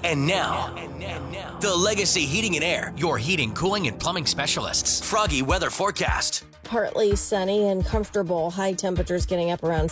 And now, the Legacy Heating and Air, your heating, cooling, and plumbing specialists. Froggy weather forecast. Partly sunny and comfortable. High temperatures getting up around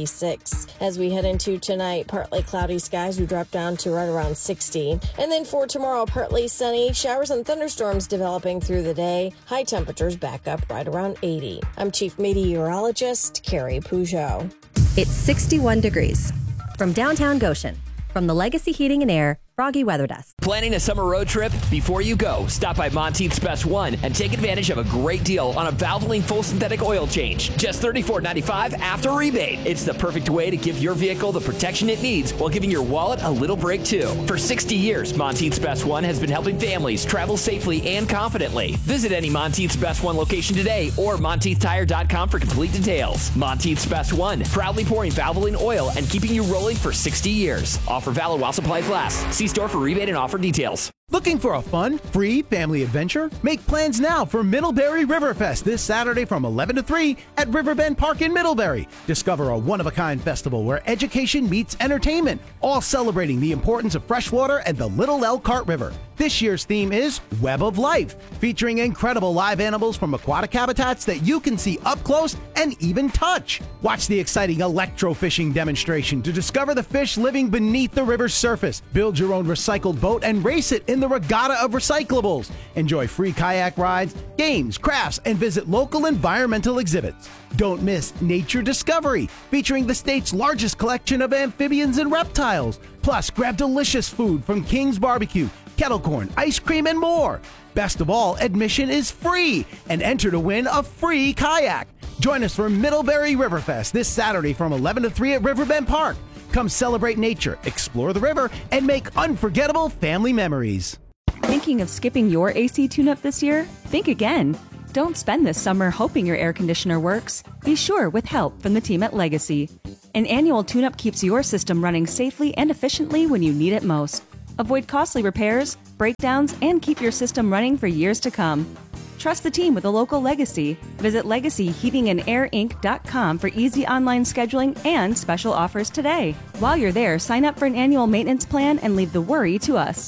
76. As we head into tonight, partly cloudy skies. We drop down to right around 60. And then for tomorrow, partly sunny. Showers and thunderstorms developing through the day. High temperatures back up right around 80. I'm Chief Meteorologist Carrie Peugeot. It's 61 degrees. From downtown Goshen, from the Legacy Heating and Air Froggy Weather Desk. Planning a summer road trip? Before you go, stop by Monteith's Best One and take advantage of a great deal on a Valvoline full synthetic oil change. Just $34.95 after rebate. It's the perfect way to give your vehicle the protection it needs while giving your wallet a little break too. For 60 years, Monteith's Best One has been helping families travel safely and confidently. Visit any Monteith's Best One location today or MonteithTire.com for complete details. Monteith's Best One, proudly pouring Valvoline oil and keeping you rolling for 60 years. Offer valid while supplies last. See store for rebate and offer details. Looking for a fun, free family adventure? Make plans now for Middlebury Riverfest this Saturday from 11 to 3 at Riverbend Park in Middlebury. Discover a one-of-a-kind festival where education meets entertainment, all celebrating the importance of freshwater and the Little Elkhart River. This year's theme is Web of Life, featuring incredible live animals from aquatic habitats that you can see up close and even touch. Watch the exciting electrofishing demonstration to discover the fish living beneath the river's surface. Build your own recycled boat and race it in the Regatta of Recyclables. Enjoy free kayak rides, games, crafts, and visit local environmental exhibits. Don't miss Nature Discovery, featuring the state's largest collection of amphibians and reptiles. Plus, grab delicious food from King's Barbecue, kettle corn, ice cream, and more. Best of all, admission is free, and enter to win a free kayak. Join us for Middlebury Riverfest this Saturday from 11 to 3 at Riverbend Park. Come celebrate nature, explore the river, and make unforgettable family memories. Thinking of skipping your AC tune-up this year? Think again. Don't spend this summer hoping your air conditioner works. Be sure with help from the team at Legacy. An annual tune-up keeps your system running safely and efficiently when you need it most. Avoid costly repairs, breakdowns, and keep your system running for years to come. Trust the team with a local Legacy. Visit LegacyHeatingandAirInc.com for easy online scheduling and special offers today. While you're there, sign up for an annual maintenance plan and leave the worry to us.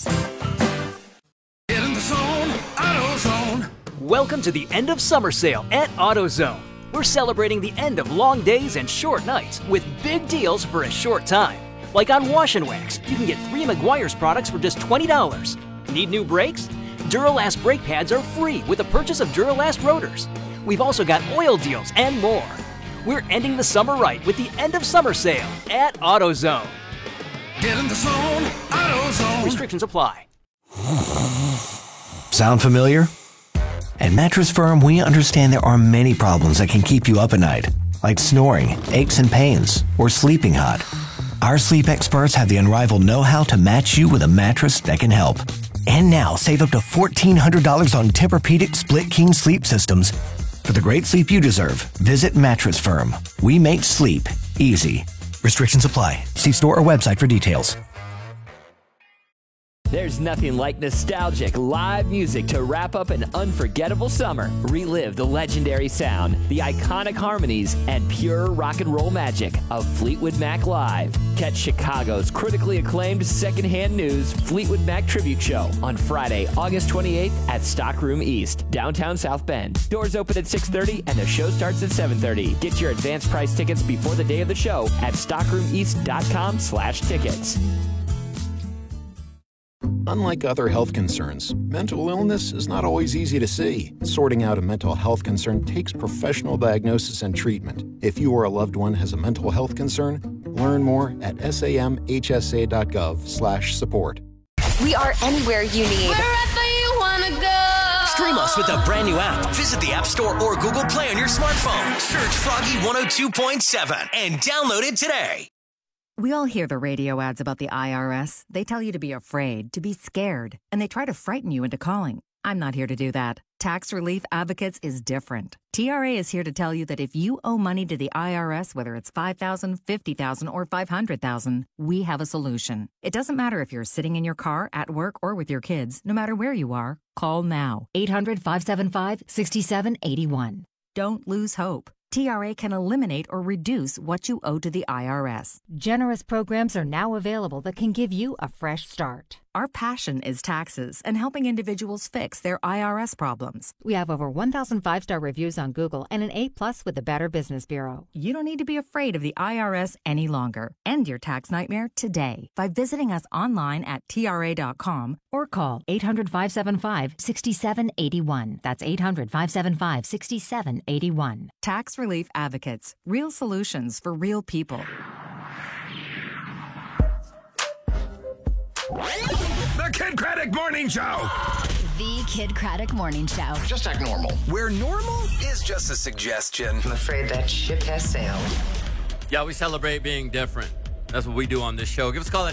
Get in the zone, AutoZone. Welcome to the end of summer sale at AutoZone. We're celebrating the end of long days and short nights with big deals for a short time. Like on Wash and Wax, you can get 3 Meguiar's products for just $20. Need new brakes? Duralast brake pads are free with the purchase of Duralast rotors. We've also got oil deals and more. We're ending the summer right with the end of summer sale at AutoZone. Get in the zone, AutoZone. Restrictions apply. Sound familiar? At Mattress Firm, we understand there are many problems that can keep you up at night, like snoring, aches and pains, or sleeping hot. Our sleep experts have the unrivaled know-how to match you with a mattress that can help. And now, save up to $1,400 on Tempur-Pedic Split King sleep systems. For the great sleep you deserve, visit Mattress Firm. We make sleep easy. Restrictions apply. See store or website for details. There's nothing like nostalgic live music to wrap up an unforgettable summer. Relive the legendary sound, the iconic harmonies, and pure rock and roll magic of Fleetwood Mac Live. Catch Chicago's critically acclaimed secondhand news Fleetwood Mac Tribute Show on Friday, August 28th at Stockroom East, downtown South Bend. Doors open at 6:30 and the show starts at 7:30. Get your advance price tickets before the day of the show at stockroomeast.com/tickets. Unlike other health concerns, mental illness is not always easy to see. Sorting out a mental health concern takes professional diagnosis and treatment. If you or a loved one has a mental health concern, learn more at samhsa.gov/support. We are anywhere you need. Wherever you want to go. Stream us with the brand new app. Visit the App Store or Google Play on your smartphone. Search Froggy 102.7 and download it today. We all hear the radio ads about the IRS. They tell you to be afraid, to be scared, and they try to frighten you into calling. I'm not here to do that. Tax Relief Advocates is different. TRA is here to tell you that if you owe money to the IRS, whether it's $5,000, $50,000, or $500,000, we have a solution. It doesn't matter if you're sitting in your car, at work, or with your kids. No matter where you are, call now. 800-575-6781. Don't lose hope. TRA can eliminate or reduce what you owe to the IRS. Generous programs are now available that can give you a fresh start. Our passion is taxes and helping individuals fix their IRS problems. We have over 1,000 5-star reviews on Google and an A+ with the Better Business Bureau. You don't need to be afraid of the IRS any longer. End your tax nightmare today by visiting us online at TRA.com or call 800-575-6781. That's 800-575-6781. Tax Relief Advocates. Real solutions for real people. The Kid Craddock Morning Show. The Kid Craddock Morning Show. Just act normal. Where normal is just a suggestion. I'm afraid that ship has sailed. Yeah, we celebrate being different. That's what we do on this show. Give us a call at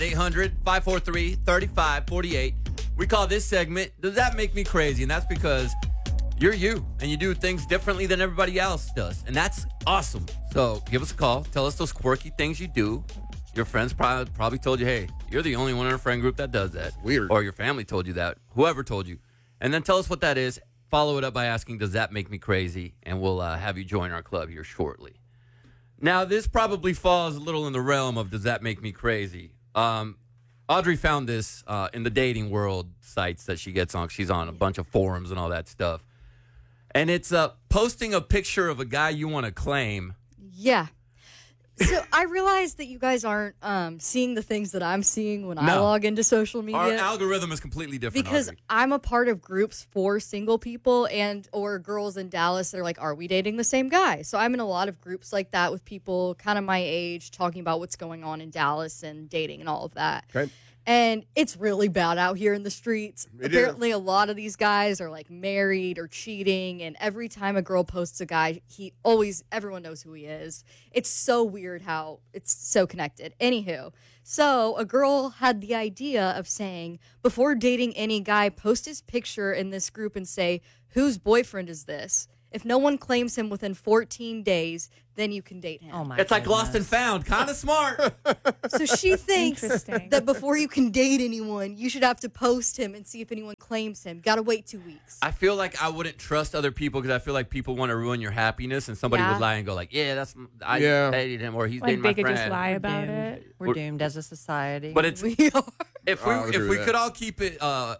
800-543-3548. We call this segment, Does That Make Me Crazy? And that's because you're you, and you do things differently than everybody else does. And that's awesome. So give us a call. Tell us those quirky things you do. Your friends probably told you, hey, you're the only one in our friend group that does that. Weird. Or your family told you that. Whoever told you. And then tell us what that is. Follow it up by asking, does that make me crazy? And we'll have you join our club here shortly. Now, this probably falls a little in the realm of does that make me crazy? Audrey found this in the dating world sites that she gets on. She's on a bunch of forums and all that stuff. And it's posting a picture of a guy you want to claim. Yeah. So I realize that you guys aren't seeing the things that I'm seeing when I log into social media. Our algorithm is completely different, because Audrey. I'm a part of groups for single people and or girls in Dallas that are like, are we dating the same guy? So I'm in a lot of groups like that with people kind of my age talking about what's going on in Dallas and dating and all of that. Okay. And it's really bad out here in the streets. Apparently, a lot of these guys are like married or cheating. And every time a girl posts a guy, everyone knows who he is. It's so weird how it's so connected. Anywho, so a girl had the idea of saying, before dating any guy, post his picture in this group and say, whose boyfriend is this? If no one claims him within 14 days, then you can date him. Oh my! It's like Lost and Found, kind of smart. So she thinks that before you can date anyone, you should have to post him and see if anyone claims him. Got to wait 2 weeks. I feel like I wouldn't trust other people because I feel like people want to ruin your happiness, and somebody would lie and go like, "Yeah, I dated him," or he's dating my friend. They could just lie about it. We're doomed as a society. But it's we are. If we could all keep it,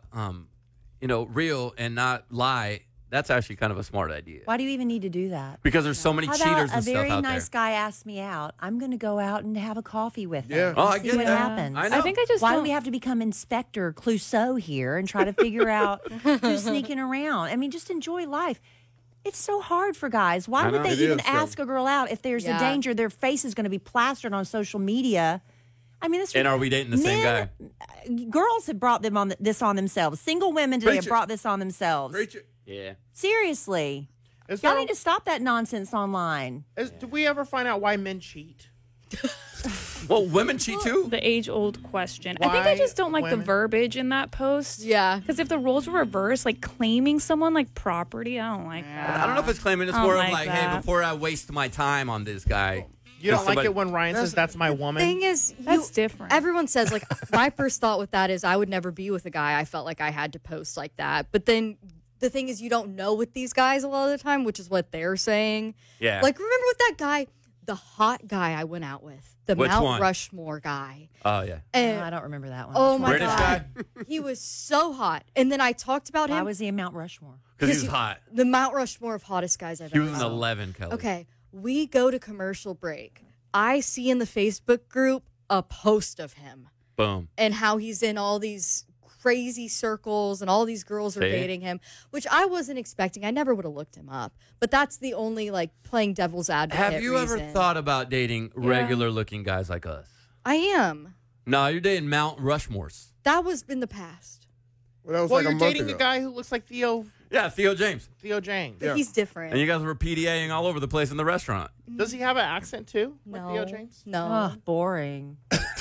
real and not lie. That's actually kind of a smart idea. Why do you even need to do that? Because there's so many cheaters and stuff out there. A very nice guy asked me out. I'm going to go out and have a coffee with him. Yeah. Oh, I get see what that. happens. I know. Why do we have to become Inspector Clouseau here and try to figure out who's sneaking around? I mean, just enjoy life. It's so hard for guys. Why would they even ask a girl out if there's a danger their face is going to be plastered on social media? I mean, and are we dating the same guy? Girls have brought this on themselves. Single women today have brought this on themselves. Preach it. Yeah. Seriously. Y'all need to stop that nonsense online. Do we ever find out why men cheat? Well, women cheat too? The age-old question. I think I just don't like the verbiage in that post. Yeah. Because if the roles were reversed, like claiming someone like property, I don't like that. I don't know if it's claiming. It's more of like, hey, before I waste my time on this guy. You don't like it when Ryan says, that's my woman? The thing is, that's different. Everyone says, like, my first thought with that is I would never be with a guy I felt like I had to post like that. But then the thing is, you don't know with these guys a lot of the time, which is what they're saying. Yeah. Like, remember with that guy, the hot guy I went out with, the Which Mount one? Rushmore guy. Oh, yeah. And, I don't remember that one. Oh, my British God. guy? He was so hot. And then I talked about him. Why was he in Mount Rushmore? Because he was hot. The Mount Rushmore of hottest guys I've He ever was seen. an 11, Kelly. Okay. We go to commercial break. I see in the Facebook group a post of him. Boom. And how he's in all these crazy circles and all these girls are dating him, which I wasn't expecting. I never would have looked him up. But that's the only, like, playing devil's advocate Have you ever reason. thought about dating regular-looking guys like us? I am. No, you're dating Mount Rushmores. That was in the past. Well, that was like you're dating a guy who looks like Theo. Yeah, Theo James. Theo James. But he's different. And you guys were PDAing all over the place in the restaurant. Does he have an accent too? No. Like Theo James? No. Oh, boring.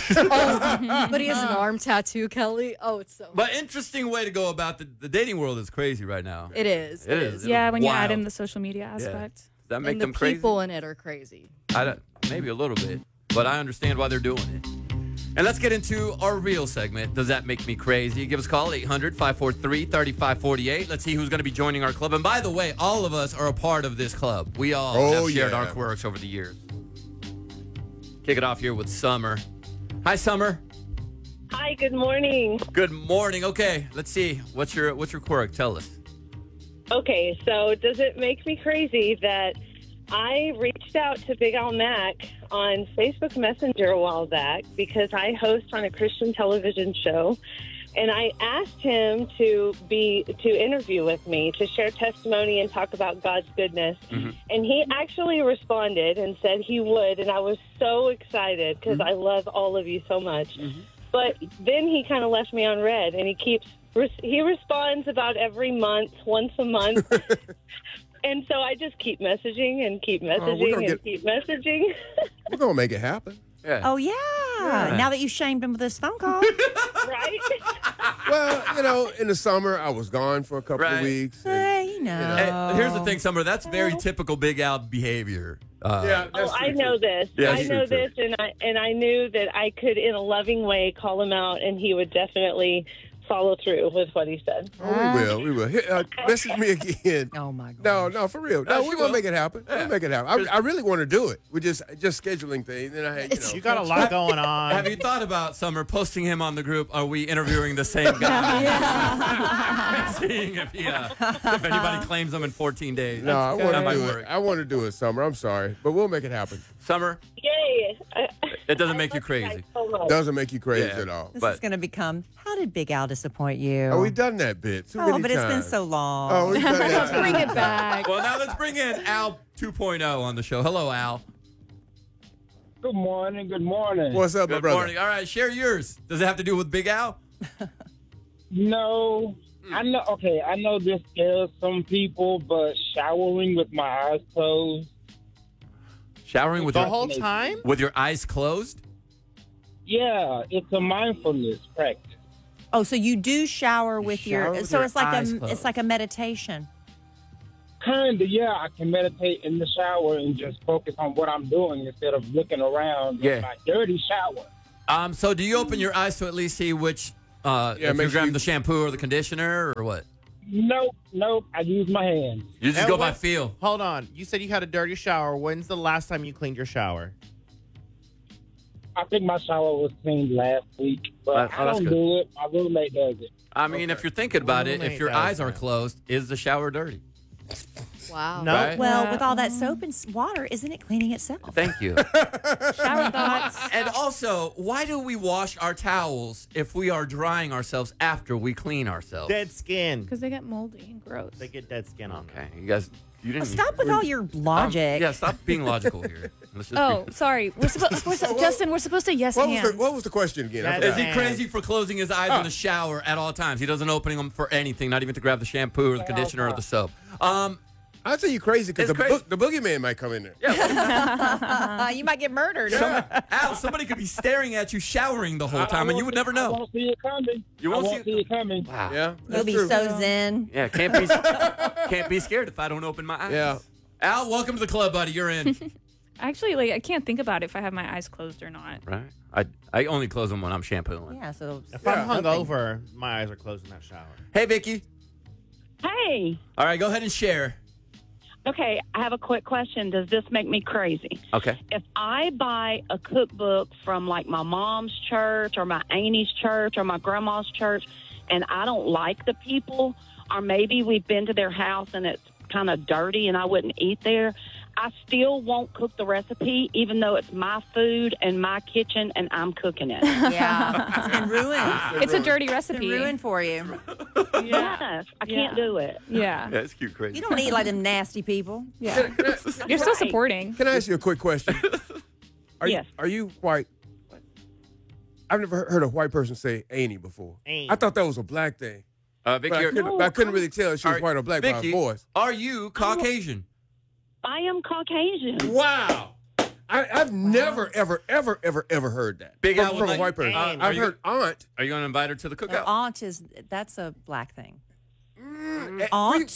But he has an arm tattoo, Kelly. Oh, it's so But interesting way to go about the dating world is crazy right now. It is. It is. Yeah, when you add wild. in the social media aspect. Does that make and them the crazy? people in it are crazy. Maybe a little bit, but I understand why they're doing it. And let's get into our real segment. Does that make me crazy? Give us a call at 800-543-3548. Let's see who's going to be joining our club. And by the way, all of us are a part of this club. We all have shared our quirks over the years. Kick it off here with Summer. Hi, Summer. Hi, good morning. Good morning. Okay, let's see. What's your quirk? Tell us. Okay, so does it make me crazy that I reached out to Big Al Mac on Facebook Messenger a while back because I host on a Christian television show, and I asked him to interview with me, to share testimony and talk about God's goodness. Mm-hmm. And he actually responded and said he would, and I was so excited because I love all of you so much. Mm-hmm. But then he kind of left me on red, and he responds about every month, once a month. And so I just keep messaging and keep messaging keep messaging. We're going to make it happen. Yeah. Oh, yeah. Now that you shamed him with this phone call. Right? Well, in the summer, I was gone for a couple of weeks. Hey, Hey, here's the thing, Summer. That's very typical Big Al behavior. I know this. Yeah, I know this, and I knew that I could, in a loving way, call him out, and he would definitely follow through with what he said. Oh, we will. Here, message me again. Oh, my God. No, for real. No, we're going to make it happen. We'll make it happen. I really want to do it. We're just scheduling things. And you got a lot going on. Have you thought about, Summer, posting him on the group? Are we interviewing the same guy? Seeing if anybody claims him in 14 days. No, I want to do it. I want to do it, Summer. I'm sorry. But we'll make it happen. Summer? Yay. It doesn't make you crazy. Doesn't make you crazy at all. This is going to become, how did Big Al disappoint you? Oh, we've done that bit too many times. It's been so long. Oh, we've done that. Let's bring it back. Well, now let's bring in Al 2.0 on the show. Hello, Al. Good morning. Good morning. What's up, my brother? Good morning. All right, share yours. Does it have to do with Big Al? No. I know. Okay, I know this scares some people, but showering with my eyes closed. Showering with the whole time? With your eyes closed? Yeah, it's a mindfulness practice. Oh, so you do shower with it's like a meditation. Kinda, yeah. I can meditate in the shower and just focus on what I'm doing instead of looking around in my dirty shower. So do you open your eyes to at least see which if you grab the shampoo or the conditioner or what? Nope. I use my hands. You just go by feel. Hold on. You said you had a dirty shower. When's the last time you cleaned your shower? I think my shower was cleaned last week, but I don't do it. My roommate does it. I mean, if you're thinking about it, if your eyes are closed, is the shower dirty? Wow. No. Right? Well, with all that soap and water, isn't it cleaning itself? Thank you. Shower thoughts. And also, why do we wash our towels if we are drying ourselves after we clean ourselves? Dead skin. Because they get moldy and gross. They get dead skin on them. Okay, you guys, you didn't. Stop with all your logic. Yeah, stop being logical here. Sorry. We're supposed Justin, we're supposed to yes hands. What was the question again? Is he crazy for closing his eyes in the shower at all times? He doesn't open them for anything, not even to grab the shampoo or the conditioner or the soap. I'd say you're crazy because the boogeyman might come in there. Yeah. You might get murdered. Al, somebody could be staring at you showering the whole time, and you would never know. I won't see it coming. You won't see it coming. Wow. Yeah, You'll be so zen. Yeah, can't be scared if I don't open my eyes. Yeah. Al, welcome to the club, buddy. You're in. Actually, I can't think about it if I have my eyes closed or not. Right. I only close them when I'm shampooing. Yeah, so if I'm hungover, my eyes are closed in that shower. Hey, Vicky. Hey. All right, go ahead and share. Okay, I have a quick question. Does this make me crazy? Okay. If I buy a cookbook from like my mom's church or my auntie's church or my grandma's church and I don't like the people, or maybe we've been to their house and it's kind of dirty and I wouldn't eat there, I still won't cook the recipe even though it's my food and my kitchen and I'm cooking it. Yeah, it's been ruined. It's a dirty recipe. It's been ruined for you. Yes, I can't do it. Yeah. That's cute, crazy. You don't eat like them nasty people. Yeah. You're still supporting. Can I ask you a quick question? Yes. Are you white? I've never heard a white person say "auntie" before. Ain't. I thought that was a black thing. Vicky, but I couldn't really tell if she was white or black by her Vicky, voice. Are you Caucasian? I am Caucasian. Wow. I've never, ever heard that. Big Al from a white person. I've heard aunt. Are you going to invite her to the cookout? Aunt that's a black thing. Aunt?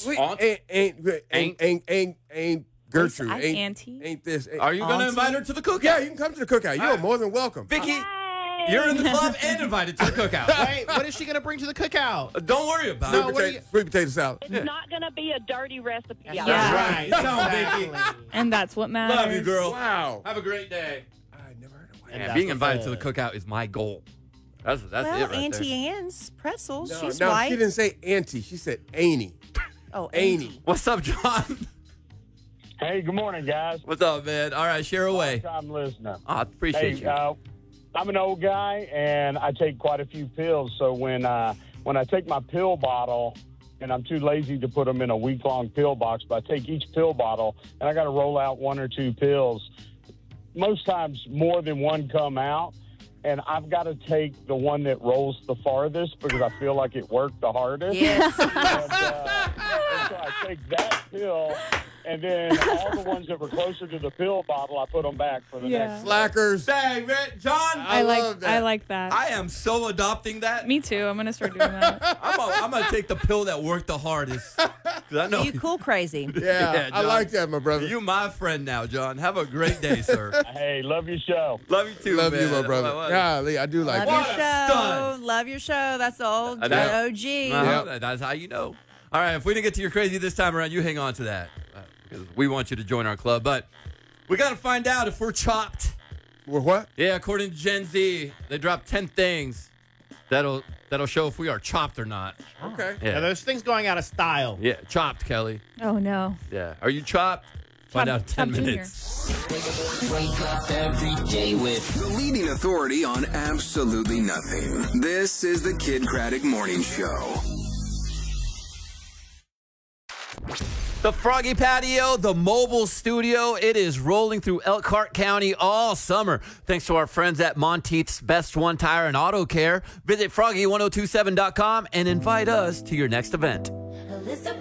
Ain't Gertrude. Auntie. Ain't this. Are you going to invite her to the cookout? Yeah, you can come to the cookout. You're more than welcome. Vicky, you're in the club and invited to the cookout. Wait, what is she going to bring to the cookout? Don't worry about it. Sweet potato salad. It's not going to be a dirty recipe. That's right. Tell Vicky. And that's what matters. Love you, girl. Wow. Have a great day. I never heard of Yeah, being invited to the cookout is my goal. That's well, it right Auntie there. Anne's pretzels. No, She's no, white. she didn't say auntie. She said Annie. Oh, Annie. What's up, John? Hey, good morning, guys. What's up, man? All right, share away. Long-time listener. I appreciate you. I'm an old guy, and I take quite a few pills. So when I take my pill bottle, and I'm too lazy to put them in a week-long pill box, but I take each pill bottle, and I got to roll out 1 or 2 pills. Most times, more than one come out, and I've got to take the one that rolls the farthest because I feel like it worked the hardest. Yes. And so I take that pill, and then all the ones that were closer to the pill bottle, I put them back for the next. Slackers. Dang, man. John, I love that. like that. I am so adopting that. Me too. I'm gonna start doing that. I'm gonna take the pill that worked the hardest. 'Cause I know You cool crazy. Yeah, I John, like that, my brother. You my friend now, John. Have a great day, sir. Hey, love your show. Love you too, Love man. you, my brother. Golly, I do like Love that. your show. Love your show. That's the old OG. That's how you know. All right, if we didn't get to your crazy this time around, you hang on to that. Because we want you to join our club. But we got to find out if we're chopped. We're what? Yeah, according to Gen Z, they dropped 10 things that'll show if we are chopped or not. Okay. Yeah, there's things going out of style. Yeah, chopped, Kelly. Oh no. Yeah. Are you chopped? Find out in 10 minutes. Wake up every day with the leading authority on absolutely nothing. This is the Kid Craddock Morning Show. The Froggy Patio, the mobile studio, it is rolling through Elkhart County all summer. Thanks to our friends at Monteith's Best One Tire and Auto Care. Visit froggy1027.com and invite us to your next event.